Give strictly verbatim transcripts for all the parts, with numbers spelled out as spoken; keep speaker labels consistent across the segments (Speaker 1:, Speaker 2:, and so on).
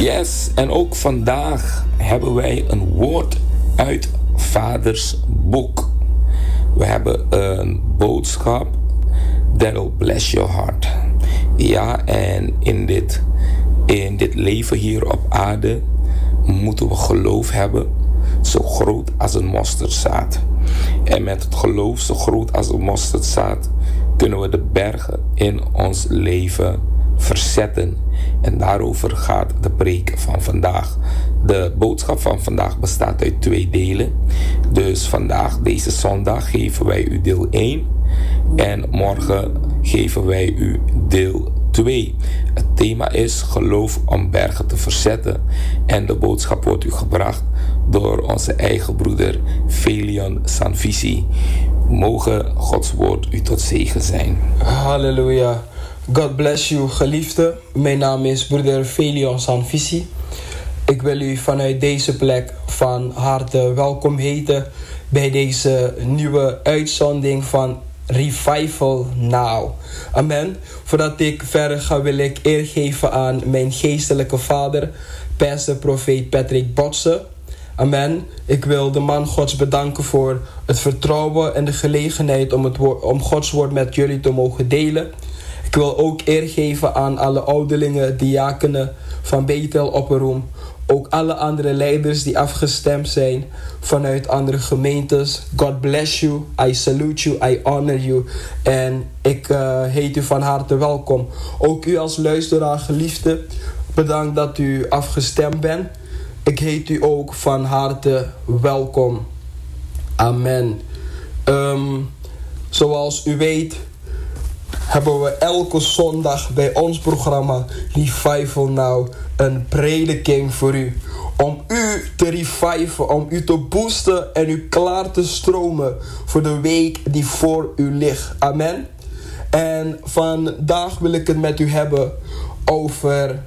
Speaker 1: Yes, en ook vandaag hebben wij een woord uit Vaders boek. We hebben een boodschap that will bless your heart. Ja, en in dit, in dit leven hier op aarde moeten we geloof hebben, zo groot als een mosterdzaad. En met het geloof zo groot als een mosterdzaad kunnen we de bergen in ons leven verzetten. En daarover gaat de preek van vandaag. De boodschap van vandaag bestaat uit twee delen. Dus vandaag, deze zondag, geven wij u deel één. En morgen geven wij u deel twee. Het thema is geloof om bergen te verzetten. En de boodschap wordt u gebracht door onze eigen broeder Felion Sanvisi. Mogen Gods woord u tot zegen zijn.
Speaker 2: Halleluja. God bless you, geliefde. Mijn naam is broeder Felion Sanvisi. Ik wil u vanuit deze plek van harte welkom heten bij deze nieuwe uitzending van Revival Now. Amen. Voordat ik verder ga, wil ik eer geven aan mijn geestelijke vader, pastor profeet Patrick Botsen. Amen. Ik wil de man Gods bedanken voor het vertrouwen en de gelegenheid om, het woord, om Gods woord met jullie te mogen delen. Ik wil ook eer geven aan alle ouderlingen, diakenen van Bethel Opperoom. Ook alle andere leiders die afgestemd zijn vanuit andere gemeentes. God bless you. I salute you. I honor you. En ik uh, heet u van harte welkom. Ook u als luisteraar geliefde, bedankt dat u afgestemd bent. Ik heet u ook van harte welkom. Amen. Um, zoals u weet hebben we elke zondag bij ons programma Revival Now een prediking voor u. Om u te reviven, om u te boosten en u klaar te stromen voor de week die voor u ligt. Amen. En vandaag wil ik het met u hebben over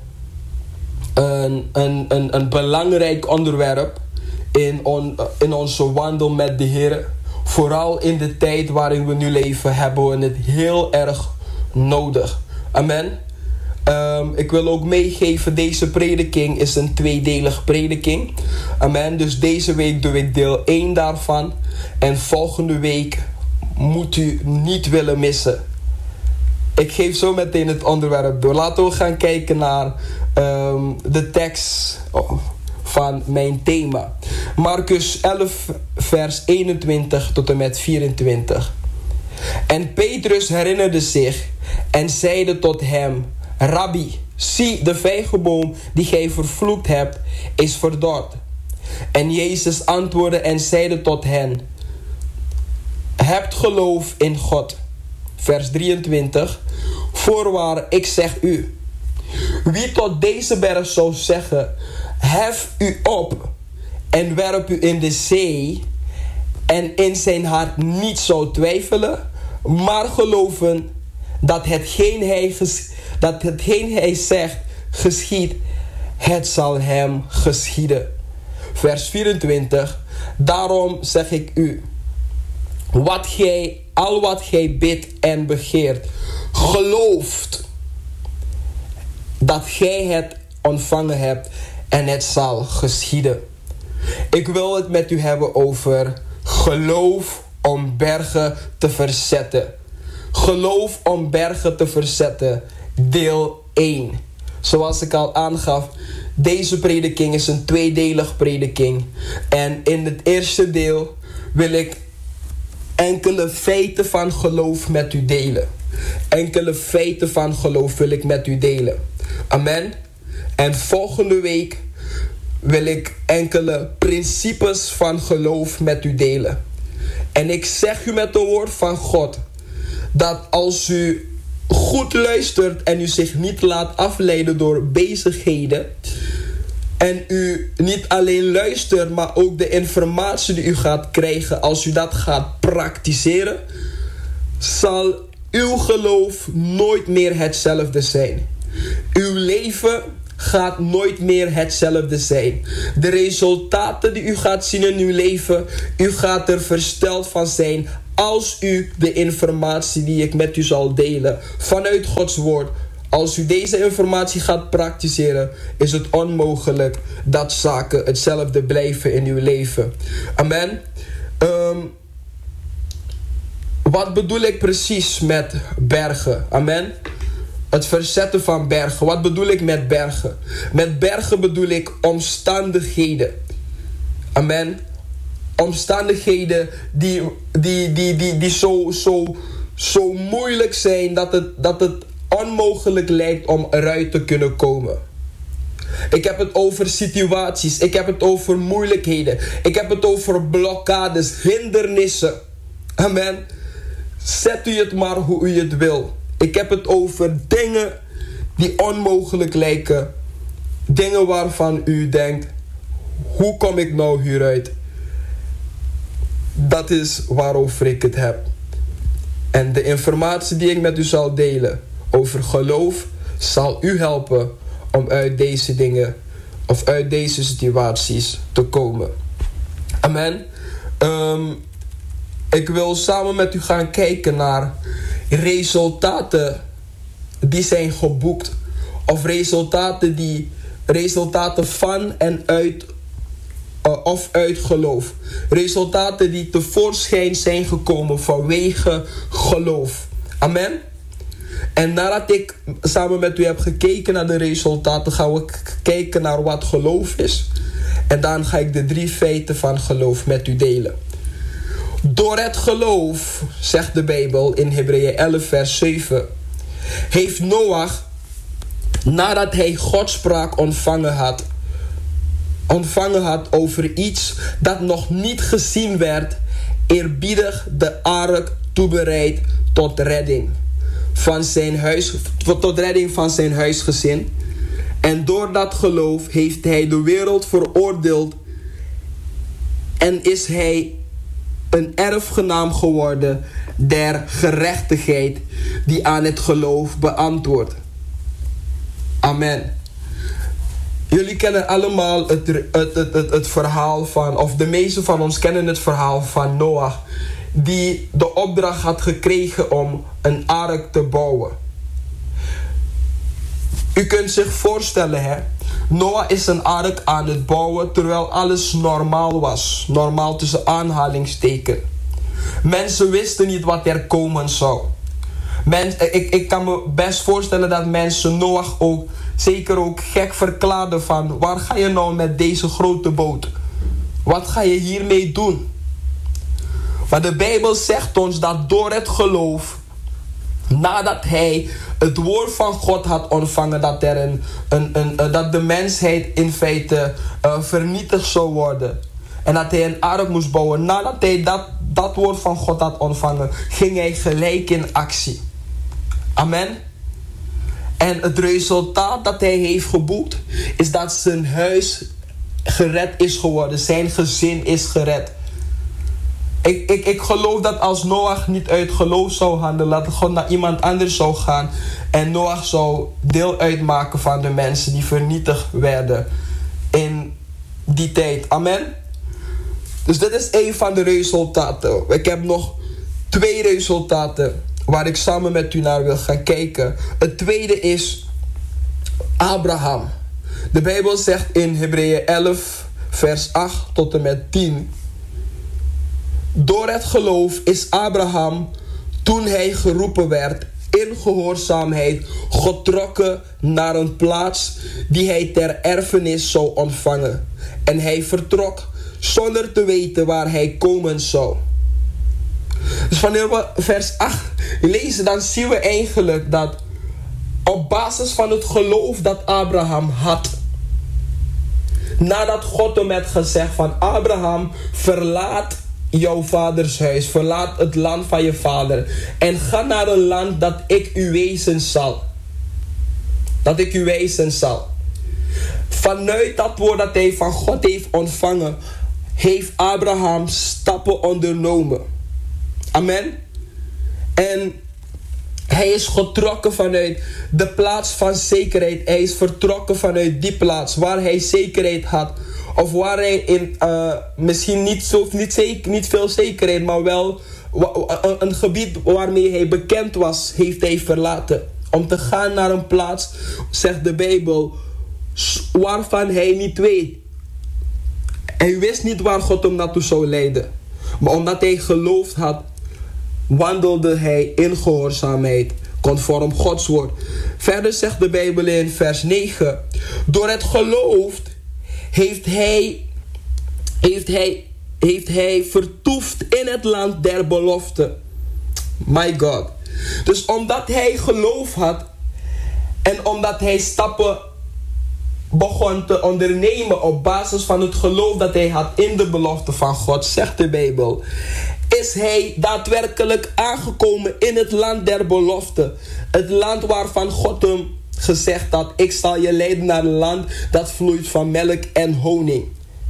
Speaker 2: een, een, een, een belangrijk onderwerp in, on, in onze wandel met de Heer. Vooral in de tijd waarin we nu leven hebben we het heel erg nodig. Amen. Um, ik wil ook meegeven, deze prediking is een tweedelig prediking. Amen. Dus deze week doe ik deel één daarvan. En volgende week moet u niet willen missen. Ik geef zo meteen het onderwerp door. Laten we gaan kijken naar um, de tekst van mijn thema. Marcus elf vers eenentwintig tot en met vierentwintig. En Petrus herinnerde zich en zeide tot hem: Rabbi, zie, de vijgenboom die gij vervloekt hebt, is verdord. En Jezus antwoordde en zeide tot hen: Hebt geloof in God. Vers drieëntwintig. Voorwaar, ik zeg u, wie tot deze berg zou zeggen: hef u op en werp u in de zee, en in zijn hart niet zou twijfelen, maar geloven dat hetgeen hij, ges- dat hetgeen hij zegt geschiedt, het zal hem geschieden. Vers vierentwintig. Daarom zeg ik u, wat gij, al wat gij bidt en begeert, gelooft dat gij het ontvangen hebt en het zal geschieden. Ik wil het met u hebben over geloof om bergen te verzetten. Geloof om bergen te verzetten, deel één. Zoals ik al aangaf, deze prediking is een tweedelig prediking. En in het eerste deel wil ik enkele feiten van geloof met u delen. Enkele feiten van geloof wil ik met u delen. Amen. En volgende week wil ik enkele principes van geloof met u delen. En ik zeg u met het woord van God dat als u goed luistert en u zich niet laat afleiden door bezigheden, en u niet alleen luistert, maar ook de informatie die u gaat krijgen, als u dat gaat praktiseren, zal uw geloof nooit meer hetzelfde zijn. Uw leven gaat nooit meer hetzelfde zijn. De resultaten die u gaat zien in uw leven, u gaat er versteld van zijn als u de informatie die ik met u zal delen vanuit Gods woord, Als u deze informatie gaat praktiseren, is het onmogelijk dat zaken hetzelfde blijven in uw leven. Amen. Um, wat bedoel ik precies met bergen? Amen. Het verzetten van bergen. Wat bedoel ik met bergen? Met bergen bedoel ik omstandigheden. Amen. Omstandigheden die, die, die, die, die zo, zo, zo moeilijk zijn dat het, dat het onmogelijk lijkt om eruit te kunnen komen. Ik heb het over situaties. Ik heb het over moeilijkheden. Ik heb het over blokkades, hindernissen. Amen. Zet u het maar hoe u het wil. Ik heb het over dingen die onmogelijk lijken. Dingen waarvan u denkt, hoe kom ik nou hieruit? Dat is waarover ik het heb. En de informatie die ik met u zal delen over geloof zal u helpen om uit deze dingen of uit deze situaties te komen. Amen. Um, ik wil samen met u gaan kijken naar resultaten die zijn geboekt. Of resultaten, die, resultaten van en uit uh, of uit geloof. Resultaten die tevoorschijn zijn gekomen vanwege geloof. Amen. En nadat ik samen met u heb gekeken naar de resultaten, gaan we k- kijken naar wat geloof is. En dan ga ik de drie feiten van geloof met u delen. Door het geloof, zegt de Bijbel in Hebreeën elf vers zeven, heeft Noach, nadat hij Godspraak ontvangen had, ontvangen had over iets dat nog niet gezien werd, eerbiedig de ark toebereid tot redding van zijn huis, tot redding van zijn huisgezin. En door dat geloof heeft hij de wereld veroordeeld en is hij een erfgenaam geworden der gerechtigheid die aan het geloof beantwoordt. Amen. Jullie kennen allemaal het, het, het, het, het verhaal van, of de meeste van ons kennen het verhaal van Noach, die de opdracht had gekregen om een ark te bouwen. U kunt zich voorstellen, hè? Noach is een ark aan het bouwen terwijl alles normaal was. Normaal tussen aanhalingstekens. Mensen wisten niet wat er komen zou. Mens, ik, ik kan me best voorstellen dat mensen Noach ook zeker ook gek verklaarden van, waar ga je nou met deze grote boot? Wat ga je hiermee doen? Maar de Bijbel zegt ons dat door het geloof, nadat hij het woord van God had ontvangen, dat, er een, een, een, uh, dat de mensheid in feite uh, vernietigd zou worden. En dat hij een ark moest bouwen. Nadat hij dat, dat woord van God had ontvangen, ging hij gelijk in actie. Amen. En het resultaat dat hij heeft geboekt, is dat zijn huis gered is geworden. Zijn gezin is gered. Ik, ik, ik geloof dat als Noach niet uit geloof zou handelen, dat God naar iemand anders zou gaan en Noach zou deel uitmaken van de mensen die vernietigd werden in die tijd. Amen. Dus dit is één van de resultaten. Ik heb nog twee resultaten waar ik samen met u naar wil gaan kijken. Het tweede is Abraham. De Bijbel zegt in Hebreeën elf vers acht tot en met tien. Door het geloof is Abraham, toen hij geroepen werd, in gehoorzaamheid getrokken naar een plaats die hij ter erfenis zou ontvangen. En hij vertrok zonder te weten waar hij komen zou. Dus wanneer we vers acht lezen, dan zien we eigenlijk dat op basis van het geloof dat Abraham had, nadat God hem had gezegd van Abraham, verlaat jouw vaders huis, verlaat het land van je vader en ga naar een land dat ik u wijzen zal. Dat ik u wijzen zal. Vanuit dat woord dat hij van God heeft ontvangen, heeft Abraham stappen ondernomen. Amen. En hij is getrokken vanuit de plaats van zekerheid. Hij is vertrokken vanuit die plaats waar hij zekerheid had. Of waar hij in uh, misschien niet, zo, niet, zeker, niet veel zekerheid, maar wel een gebied waarmee hij bekend was, heeft hij verlaten. om te gaan naar een plaats, zegt de Bijbel, waarvan hij niet weet. Hij wist niet waar God hem naartoe zou leiden. Maar omdat hij geloofd had, wandelde hij in gehoorzaamheid, conform Gods woord. Verder zegt de Bijbel in vers negen. Door het geloof heeft hij, heeft hij, heeft hij vertoefd in het land der belofte. My God. Dus omdat hij geloof had en omdat hij stappen begon te ondernemen op basis van het geloof dat hij had in de belofte van God, zegt de Bijbel, is hij daadwerkelijk aangekomen in het land der belofte. Het land waarvan God hem gezegd had, ik zal je leiden naar een land dat vloeit van melk en honing.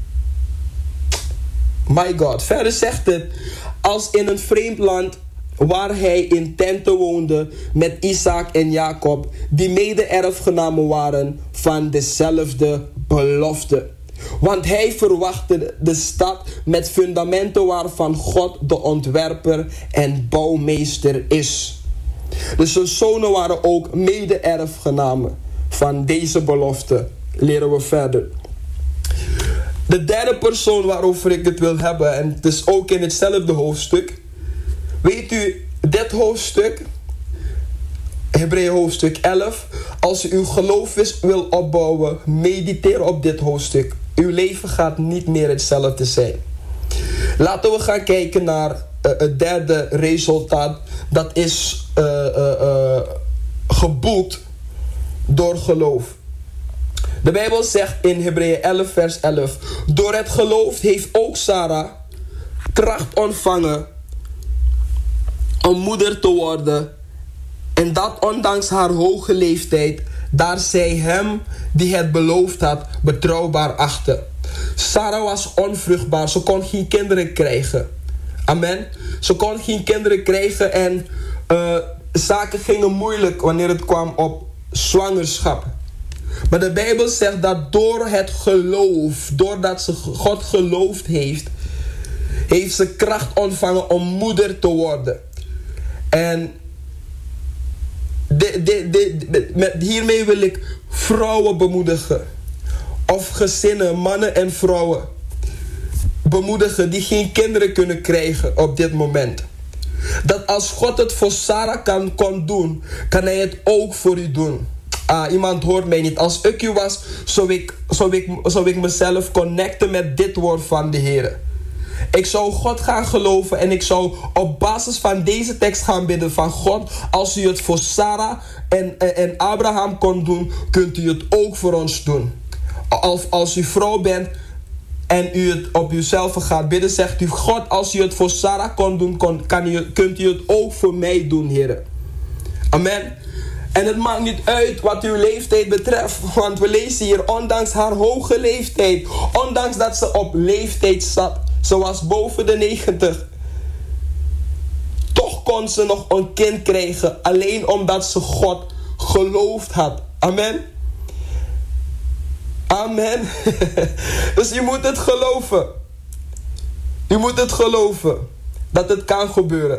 Speaker 2: My God. Verder zegt het, als in een vreemd land waar hij in tenten woonde met Isaac en Jacob, die mede-erfgenamen waren van dezelfde belofte. Want hij verwachtte de stad met fundamenten waarvan God de ontwerper en bouwmeester is. Dus zijn zonen waren ook mede-erfgenamen van deze belofte. Leren we verder. De derde persoon waarover ik het wil hebben, en het is ook in hetzelfde hoofdstuk. Weet u, dit hoofdstuk, Hebreeën hoofdstuk elf, als u uw geloof wil opbouwen, mediteer op dit hoofdstuk. Uw leven gaat niet meer hetzelfde zijn. Laten we gaan kijken naar uh, het derde resultaat. Dat is uh, uh, uh, geboekt door geloof. De Bijbel zegt in Hebreeën elf vers elf. Door het geloof heeft ook Sarah kracht ontvangen om moeder te worden. En dat ondanks haar hoge leeftijd, daar zij hem die het beloofd had betrouwbaar achtte. Sarah was onvruchtbaar, ze kon geen kinderen krijgen. Amen. Ze kon geen kinderen krijgen en uh, zaken gingen moeilijk wanneer het kwam op zwangerschap. Maar de Bijbel zegt dat door het geloof, doordat ze God geloofd heeft, heeft ze kracht ontvangen om moeder te worden. En de, de, de, de, met, hiermee wil ik vrouwen bemoedigen. Of gezinnen, mannen en vrouwen bemoedigen die geen kinderen kunnen krijgen op dit moment. Dat als God het voor Sarah kan, kon doen, kan hij het ook voor u doen. Ah, iemand hoort mij niet. Als ik u was, zou ik, zou ik, zou ik mezelf connecten met dit woord van de Heer. Ik zou God gaan geloven en ik zou op basis van deze tekst gaan bidden van God. Als u het voor Sarah en, en, en Abraham kon doen, kunt u het ook voor ons doen. Als, als u vrouw bent en u het op uzelf gaat bidden, zegt u: God, als u het voor Sarah kon doen, kon, kan u, kunt u het ook voor mij doen, Heer. Amen. En het maakt niet uit wat uw leeftijd betreft. Want we lezen hier, ondanks haar hoge leeftijd, ondanks dat ze op leeftijd zat, ze was boven de negentig, toch kon ze nog een kind krijgen, alleen omdat ze God geloofd had. Amen. Amen. Dus je moet het geloven. Je moet het geloven dat het kan gebeuren.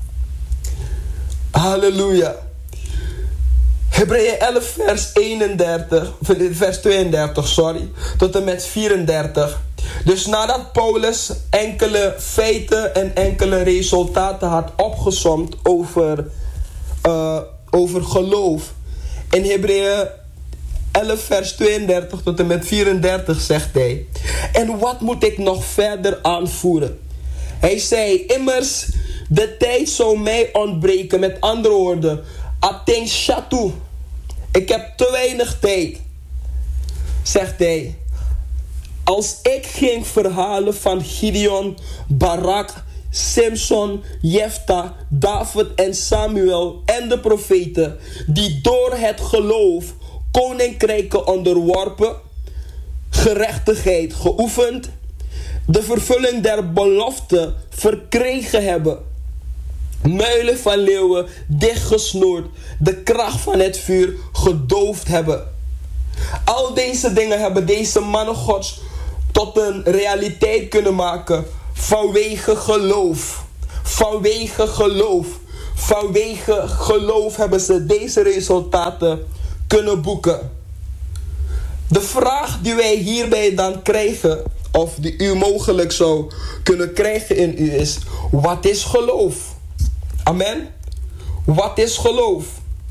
Speaker 2: Halleluja. Hebreeën elf vers eenendertig, vers tweeëndertig, sorry, tot en met vierendertig. Dus nadat Paulus enkele feiten en enkele resultaten had opgesomd over, uh, over geloof, in Hebreeën elf vers tweeëndertig tot en met vierendertig zegt hij: en wat moet ik nog verder aanvoeren? Hij zei, immers, de tijd zou mij ontbreken. Met andere woorden, Ateng Shatu. Ik heb te weinig tijd, zegt hij. Als ik ging verhalen van Gideon, Barak, Samson, Jefta, David en Samuel en de profeten, die door het geloof koninkrijken onderworpen, gerechtigheid geoefend, de vervulling der belofte verkregen hebben, muilen van leeuwen dichtgesnoerd, de kracht van het vuur gedoofd hebben. Al deze dingen hebben deze mannen Gods tot een realiteit kunnen maken vanwege geloof. Vanwege geloof. vanwege geloof hebben ze deze resultaten kunnen boeken. De vraag die wij hierbij dan krijgen, of die u mogelijk zou kunnen krijgen in u, is: wat is geloof? Amen. Wat is geloof?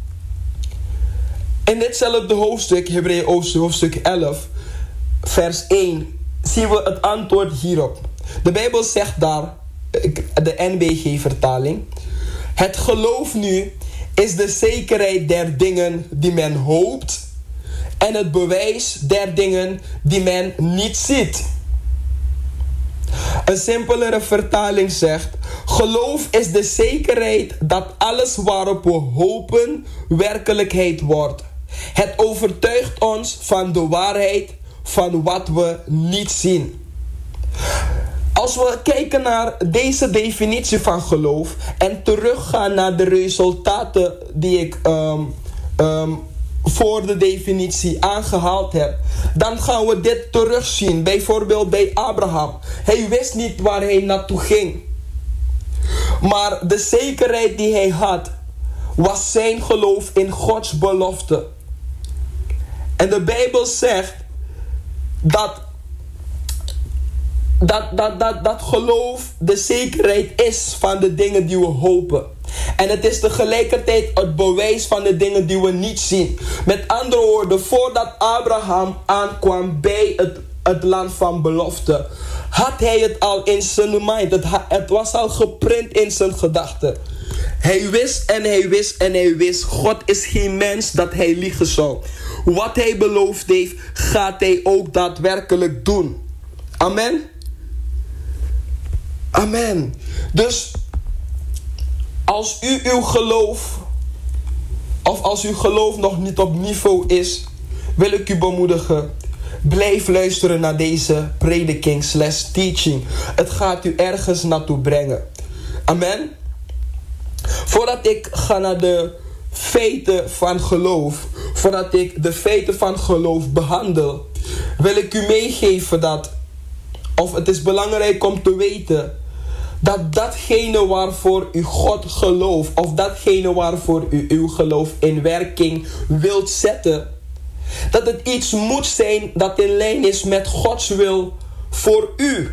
Speaker 2: In ditzelfde hoofdstuk, Hebreeën hoofdstuk elf, vers één, zien we het antwoord hierop. De Bijbel zegt daar, de N B G-vertaling: het geloof nu is de zekerheid der dingen die men hoopt en het bewijs der dingen die men niet ziet. Een simpelere vertaling zegt: geloof is de zekerheid dat alles waarop we hopen werkelijkheid wordt. Het overtuigt ons van de waarheid van wat we niet zien. Als we kijken naar deze definitie van geloof en teruggaan naar de resultaten die ik um, um, voor de definitie aangehaald heb, dan gaan we dit terugzien. Bijvoorbeeld bij Abraham. Hij wist niet waar hij naartoe ging. Maar de zekerheid die hij had, was zijn geloof in Gods belofte. En de Bijbel zegt dat Dat, dat, dat, dat geloof de zekerheid is van de dingen die we hopen. En het is tegelijkertijd het bewijs van de dingen die we niet zien. Met andere woorden, voordat Abraham aankwam bij het, het land van belofte, had hij het al in zijn mind. Het, het was al geprint in zijn gedachten. Hij wist en hij wist en hij wist: God is geen mens dat hij liegen zou. Wat hij beloofd heeft, gaat hij ook daadwerkelijk doen. Amen. Amen. Dus als u uw geloof, of als uw geloof nog niet op niveau is, wil ik u bemoedigen: blijf luisteren naar deze prediking slash teaching. Het gaat u ergens naartoe brengen. Amen. Voordat ik ga naar de feiten van geloof, voordat ik de feiten van geloof behandel, wil ik u meegeven dat, of het is belangrijk om te weten, dat datgene waarvoor u God gelooft, of datgene waarvoor u uw geloof in werking wilt zetten, dat het iets moet zijn dat in lijn is met Gods wil voor u.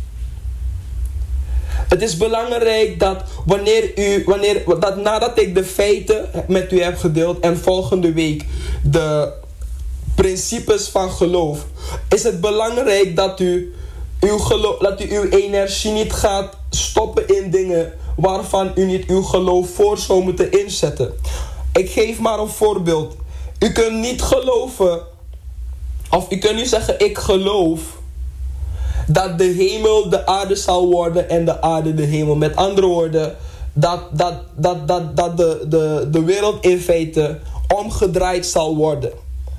Speaker 2: Het is belangrijk dat wanneer u, wanneer, dat nadat ik de feiten met u heb gedeeld en volgende week de principes van geloof, is het belangrijk dat u uw geloof, dat u uw energie niet gaat stoppen in dingen waarvan u niet uw geloof voor zou moeten inzetten. Ik geef maar een voorbeeld. U kunt niet geloven, of u kunt niet zeggen: ik geloof dat de hemel de aarde zal worden en de aarde de hemel. Met andere woorden, dat, dat, dat, dat, dat de, de, de wereld in feite omgedraaid zal worden.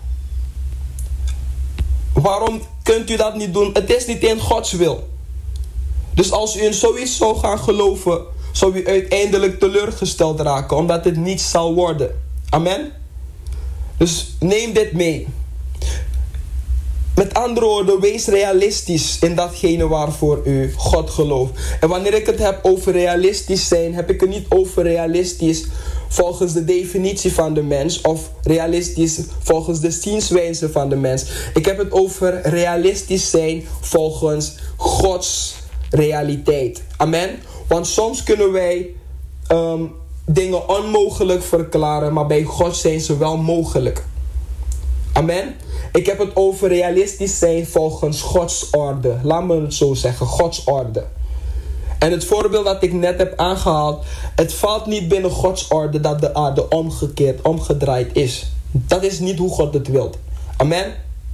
Speaker 2: Waarom kunt u dat niet doen? Het is niet in Gods wil. Dus als u in zoiets zou gaan geloven, zou u uiteindelijk teleurgesteld raken, omdat het niet zal worden. Amen. Dus neem dit mee. Met andere woorden, wees realistisch in datgene waarvoor u God gelooft. En wanneer ik het heb over realistisch zijn, heb ik het niet over realistisch volgens de definitie van de mens, of realistisch volgens de zienswijze van de mens. Ik heb het over realistisch zijn volgens Gods realiteit. Amen. Want soms kunnen wij um, dingen onmogelijk verklaren, maar bij God zijn ze wel mogelijk. Amen. Ik heb het over realistisch zijn volgens Gods orde. Laat me het zo zeggen, Gods orde. En het voorbeeld dat ik net heb aangehaald, het valt niet binnen Gods orde dat de aarde omgekeerd, omgedraaid is. Dat is niet hoe God het wil. Amen.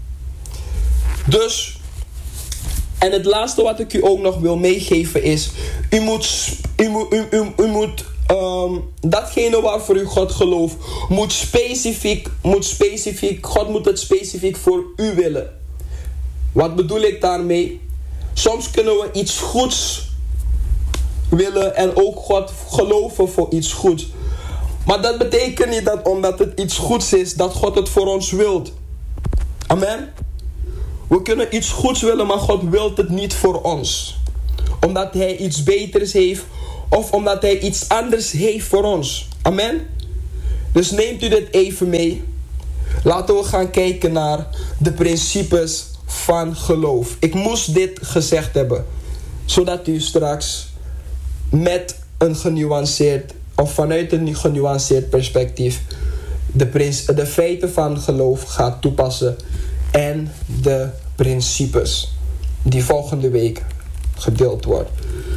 Speaker 2: Dus, en het laatste wat ik u ook nog wil meegeven is, u moet, u moet, u, u, u moet um, datgene waarvoor u God gelooft, moet specifiek, moet specifiek, God moet het specifiek voor u willen. Wat bedoel ik daarmee? Soms kunnen we iets goeds willen en ook God geloven voor iets goeds. Maar dat betekent niet dat omdat het iets goeds is, dat God het voor ons wilt. Amen. We kunnen iets goeds willen, maar God wil het niet voor ons. Omdat hij iets beters heeft, of omdat hij iets anders heeft voor ons. Amen. Dus neemt u dit even mee. Laten we gaan kijken naar de principes van geloof. Ik moest dit gezegd hebben, zodat u straks met een genuanceerd of vanuit een genuanceerd perspectief de, prins, de feiten van geloof gaat toepassen en de principes die volgende week gedeeld worden.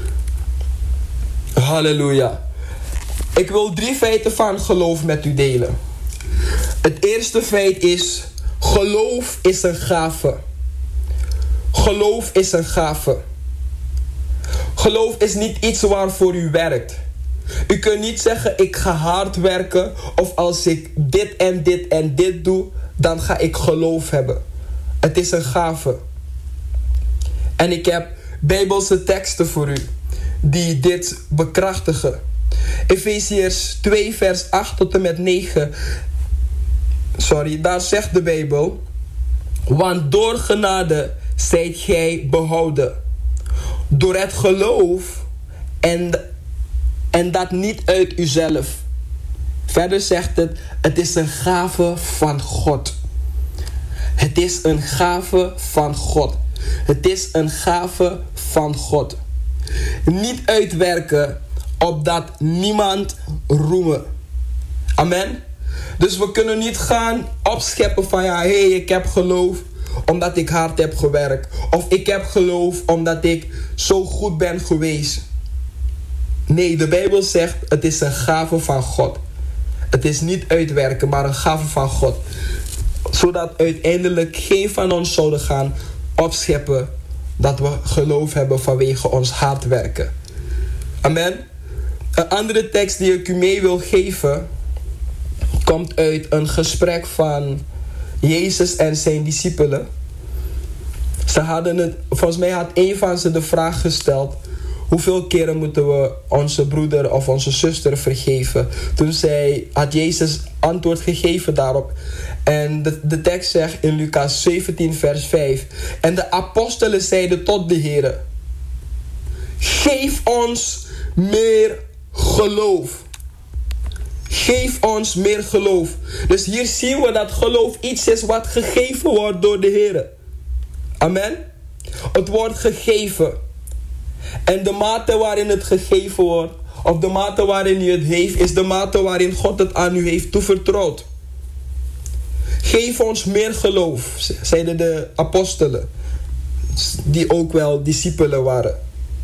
Speaker 2: Halleluja. Ik wil drie feiten van geloof met u delen. Het eerste feit is: geloof is een gave. Geloof is een gave. Geloof is niet iets waarvoor u werkt. U kunt niet zeggen: ik ga hard werken, of als ik dit en dit en dit doe, dan ga ik geloof hebben. Het is een gave. En ik heb Bijbelse teksten voor u die dit bekrachtigen. Efeziërs twee vers acht tot en met negen. Sorry, daar zegt de Bijbel: want door genade zijt gij behouden, door het geloof, en, en dat niet uit uzelf. Verder zegt het: het is een gave van God. Het is een gave van God. Het is een gave van God. Niet uitwerken, opdat niemand roemen. Amen. Dus we kunnen niet gaan opscheppen van: ja, hé, hey, ik heb geloof omdat ik hard heb gewerkt. Of ik heb geloof omdat ik zo goed ben geweest. Nee, de Bijbel zegt: het is een gave van God. Het is niet uitwerken, maar een gave van God. Zodat uiteindelijk geen van ons zouden gaan opscheppen dat we geloof hebben vanwege ons hard werken. Amen. Een andere tekst die ik u mee wil geven komt uit een gesprek van Jezus en zijn discipelen. Ze hadden het, volgens mij had een van ze de vraag gesteld: hoeveel keren moeten we onze broeder of onze zuster vergeven? Toen zei, had Jezus antwoord gegeven daarop. En de, de tekst zegt in Lucas zeventien vers vijf: en de apostelen zeiden tot de Heere: geef ons meer geloof. Geef ons meer geloof. Dus hier zien we dat geloof iets is wat gegeven wordt door de Heere. Amen. Het wordt gegeven. En de mate waarin het gegeven wordt, of de mate waarin u het heeft, is de mate waarin God het aan u heeft toevertrouwd. Geef ons meer geloof, zeiden de apostelen, die ook wel discipelen waren.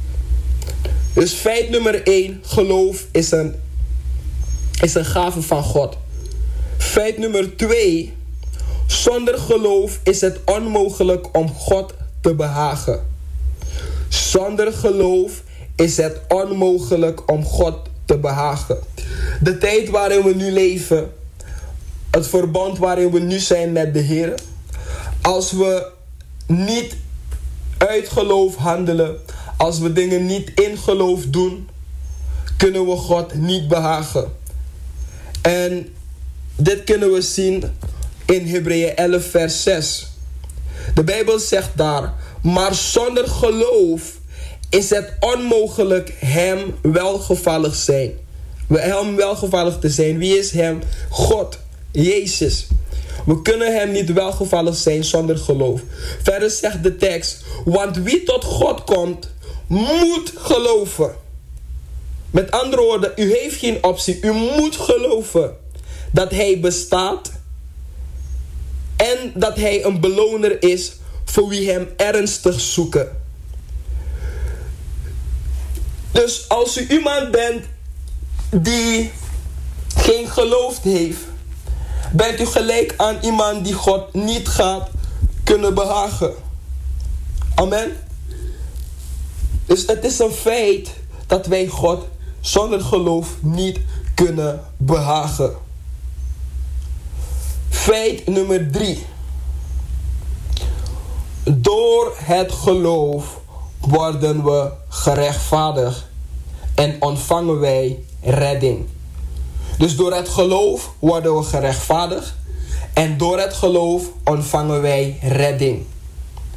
Speaker 2: Dus feit nummer één, geloof is een, is een gave van God. Feit nummer twee, zonder geloof is het onmogelijk om God te behagen. Zonder geloof is het onmogelijk om God te behagen. De tijd waarin we nu leven, het verband waarin we nu zijn met de Heer, als we niet uit geloof handelen, als we dingen niet in geloof doen, kunnen we God niet behagen. En dit kunnen we zien in Hebreeën elf vers zes. De Bijbel zegt daar: maar zonder geloof is het onmogelijk hem welgevallig zijn. Hem welgevallig te zijn. Wie is hem? God, Jezus. We kunnen hem niet welgevallig zijn zonder geloof. Verder zegt de tekst: want wie tot God komt, moet geloven. Met andere woorden, u heeft geen optie. U moet geloven dat hij bestaat en dat hij een beloner is voor wie hem ernstig zoeken. Dus als u iemand bent die geen geloof heeft, bent u gelijk aan iemand die God niet gaat kunnen behagen. Amen. Dus het is een feit dat wij God zonder geloof niet kunnen behagen. Feit nummer drie. Door het geloof worden we gerechtvaardigd en ontvangen wij redding. Dus door het geloof worden we gerechtvaardigd en door het geloof ontvangen wij redding.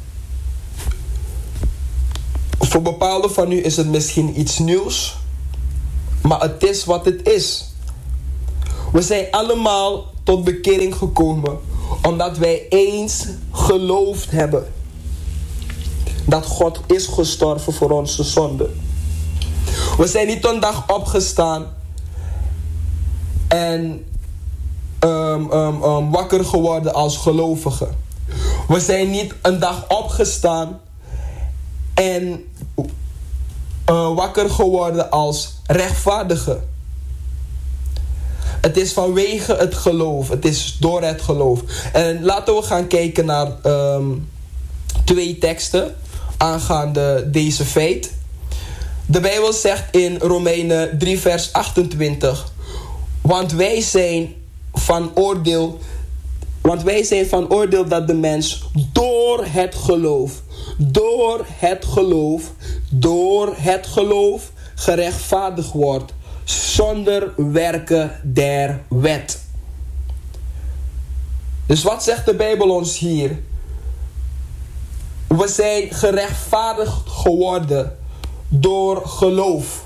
Speaker 2: Voor bepaalden van u is het misschien iets nieuws. Maar het is wat het is. We zijn allemaal tot bekering gekomen omdat wij eens geloofd hebben dat God is gestorven voor onze zonde. We zijn niet een dag opgestaan en um, um, um, wakker geworden als gelovigen. We zijn niet een dag opgestaan en uh, wakker geworden als rechtvaardigen. Het is vanwege het geloof. Het is door het geloof. En laten we gaan kijken naar um, twee teksten aangaande deze feit. De Bijbel zegt in Romeinen drie vers achtentwintig. Want wij zijn van oordeel... Want wij zijn van oordeel dat de mens door het geloof... Door het geloof... Door het geloof gerechtvaardigd wordt... Zonder werken der wet. Dus wat zegt de Bijbel ons hier? We zijn gerechtvaardigd geworden door geloof.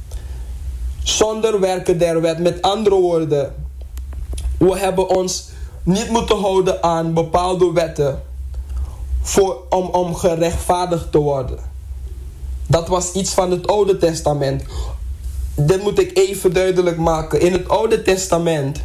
Speaker 2: Zonder werken der wet. Met andere woorden, we hebben ons niet moeten houden aan bepaalde wetten voor, om, om gerechtvaardigd te worden. Dat was iets van het Oude Testament. Dit moet ik even duidelijk maken. In het Oude Testament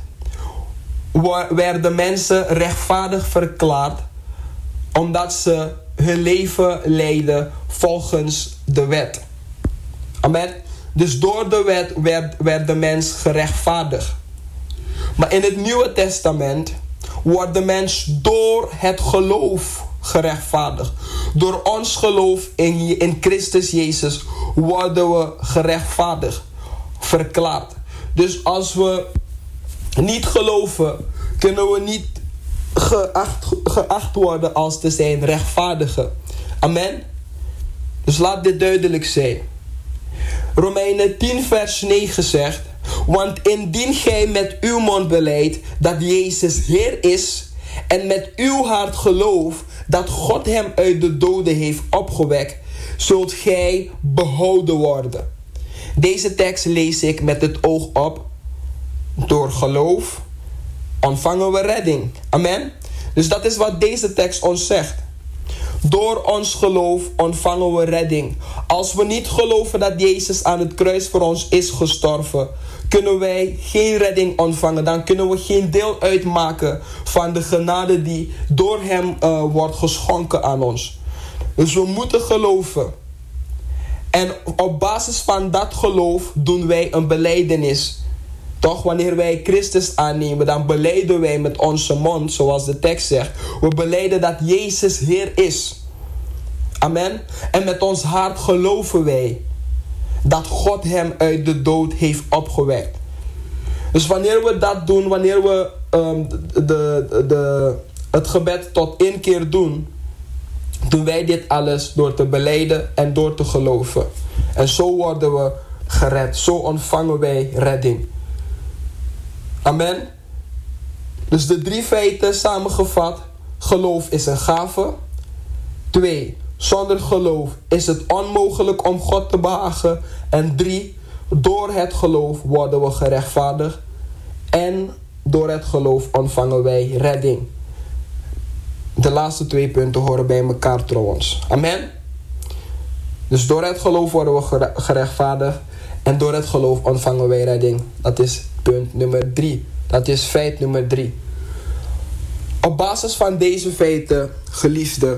Speaker 2: werden mensen rechtvaardig verklaard omdat ze hun leven leidden volgens de wet. Amen. Dus door de wet werd, werd de mens gerechtvaardigd. Maar in het Nieuwe Testament wordt de mens door het geloof gerechtvaardigd. Door ons geloof in, in Christus Jezus worden we gerechtvaardigd, verklaard. Dus als we niet geloven, kunnen we niet geacht, geacht worden als te zijn rechtvaardigen. Amen. Dus laat dit duidelijk zijn. Romeinen tien vers negen zegt: want indien gij met uw mond belijdt dat Jezus Heer is en met uw hart gelooft dat God hem uit de doden heeft opgewekt, zult gij behouden worden. Deze tekst lees ik met het oog op. Door geloof ontvangen we redding. Amen. Dus dat is wat deze tekst ons zegt. Door ons geloof ontvangen we redding. Als we niet geloven dat Jezus aan het kruis voor ons is gestorven, kunnen wij geen redding ontvangen. Dan kunnen we geen deel uitmaken van de genade die door hem uh, wordt geschonken aan ons. Dus we moeten geloven. En op basis van dat geloof doen wij een belijdenis. Toch, wanneer wij Christus aannemen, dan belijden wij met onze mond, zoals de tekst zegt. We belijden dat Jezus Heer is. Amen. En met ons hart geloven wij dat God hem uit de dood heeft opgewekt. Dus wanneer we dat doen, wanneer we um, de, de, de, het gebed tot één keer doen, doen wij dit alles door te belijden en door te geloven. En zo worden we gered. Zo ontvangen wij redding. Amen. Dus de drie feiten samengevat. Geloof is een gave. Twee. Zonder geloof is het onmogelijk om God te behagen. En drie. Door het geloof worden we gerechtvaardigd. En door het geloof ontvangen wij redding. De laatste twee punten horen bij elkaar trouwens. Amen. Dus door het geloof worden we gerechtvaardigd. En door het geloof ontvangen wij redding. Dat is punt nummer drie. Dat is feit nummer drie. Op basis van deze feiten, geliefden,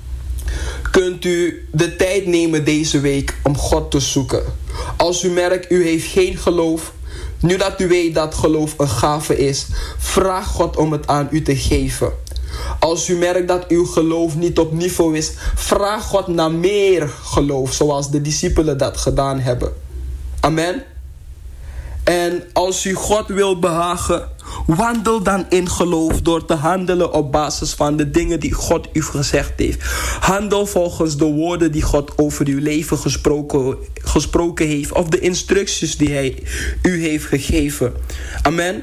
Speaker 2: kunt u de tijd nemen deze week om God te zoeken. Als u merkt, u heeft geen geloof. Nu dat u weet dat geloof een gave is, vraag God om het aan u te geven. Als u merkt dat uw geloof niet op niveau is, vraag God naar meer geloof, zoals de discipelen dat gedaan hebben. Amen. En als u God wil behagen, wandel dan in geloof door te handelen op basis van de dingen die God u gezegd heeft. Handel volgens de woorden die God over uw leven gesproken, gesproken heeft, of de instructies die hij u heeft gegeven. Amen.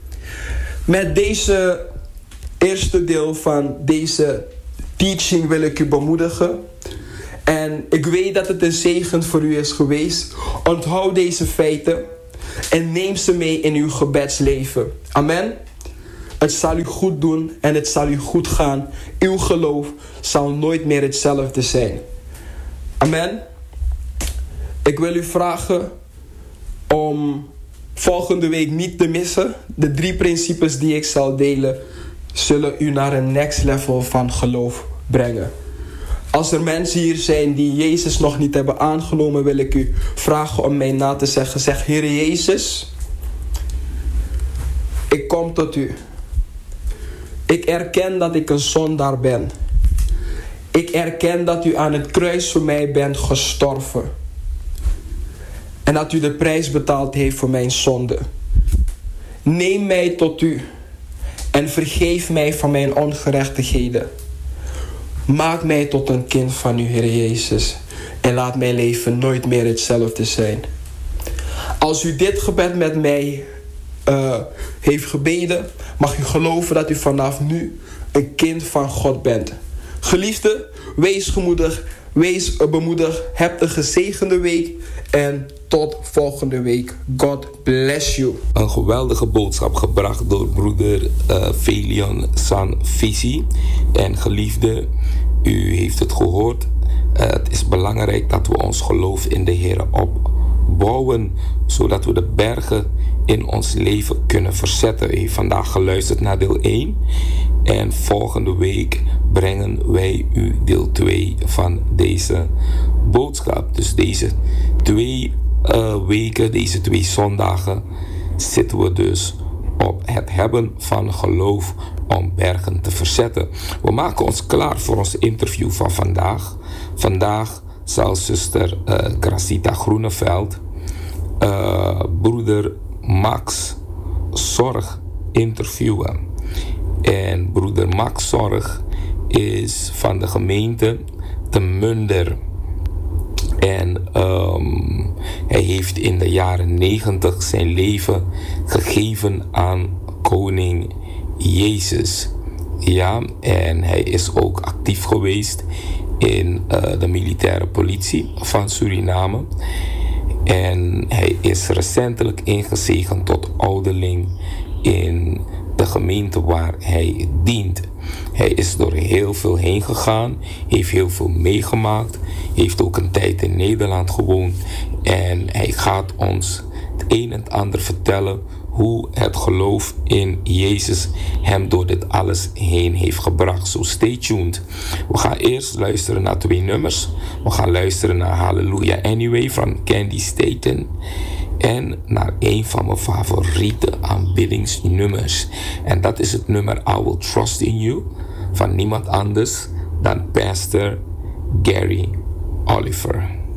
Speaker 2: Met deze eerste deel van deze teaching wil ik u bemoedigen. En ik weet dat het een zegen voor u is geweest. Onthoud deze feiten. en neem ze mee in uw gebedsleven. Amen. Het zal u goed doen en het zal u goed gaan. Uw geloof zal nooit meer hetzelfde zijn. Amen. Ik wil u vragen om volgende week niet te missen. De drie principes die ik zal delen zullen u naar een next level van geloof brengen. Als er mensen hier zijn die Jezus nog niet hebben aangenomen, wil ik u vragen om mij na te zeggen. Zeg: Heer Jezus, ik kom tot u. Ik erken dat ik een zondaar ben. Ik erken dat u aan het kruis voor mij bent gestorven. En dat u de prijs betaald heeft voor mijn zonde. Neem mij tot u. En vergeef mij van mijn ongerechtigheden. Maak mij tot een kind van u, Heer Jezus. En laat mijn leven nooit meer hetzelfde zijn. Als u dit gebed met mij uh, heeft gebeden, mag u geloven dat u vanaf nu een kind van God bent. Geliefde, wees gemoedig, wees bemoedigd. Heb een gezegende week en tot volgende week. God bless you.
Speaker 1: Een geweldige boodschap gebracht door broeder uh, Felion Sanfisi. En geliefde, u heeft het gehoord. Uh, het is belangrijk dat we ons geloof in de Heer opbouwen, zodat we de bergen in ons leven kunnen verzetten. U heeft vandaag geluisterd naar deel één. En volgende week brengen wij u deel twee van deze boodschap. Dus deze twee uh, weken, deze twee zondagen, zitten we dus op het hebben van geloof om bergen te verzetten. We maken ons klaar voor ons interview van vandaag. Vandaag zal zuster uh, Gracita Groeneveld uh, broeder Max Zorg interviewen. En broeder Max Zorg is van de gemeente Te Munder. En um, hij heeft in de jaren negentig zijn leven gegeven aan koning Jezus. Ja, en hij is ook actief geweest in uh, de militaire politie van Suriname. En hij is recentelijk ingezegend tot ouderling in de gemeente waar hij dient. Hij is door heel veel heen gegaan, heeft heel veel meegemaakt, heeft ook een tijd in Nederland gewoond. En hij gaat ons het een en het ander vertellen hoe het geloof in Jezus hem door dit alles heen heeft gebracht. So stay tuned. We gaan eerst luisteren naar twee nummers. We gaan luisteren naar Hallelujah Anyway van Candy Staten. En naar een van mijn favoriete aanbiddingsnummers. En dat is het nummer I Will Trust in You van niemand anders dan Pastor Gary Oliver.